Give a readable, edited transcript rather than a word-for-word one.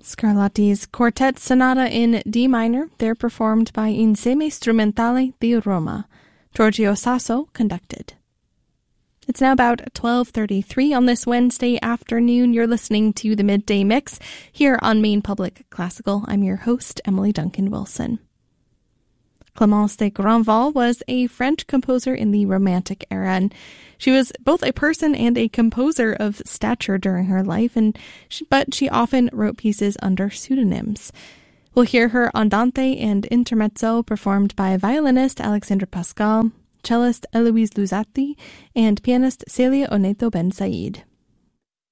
Scarlatti's Quartet Sonata in D minor, they're performed by Insieme Strumentale di Roma. Giorgio Sasso conducted. It's now about 12:33 on this Wednesday afternoon. You're listening to the Midday Mix here on Maine Public Classical. I'm your host, Emily Duncan Wilson. Clémence de Grandval was a French composer in the Romantic era, and she was both a person and a composer of stature during her life, but she often wrote pieces under pseudonyms. We'll hear her Andante and Intermezzo performed by violinist Alexandre Pascal, cellist Eloise Luzzatti, and pianist Celia Oneto Ben Said.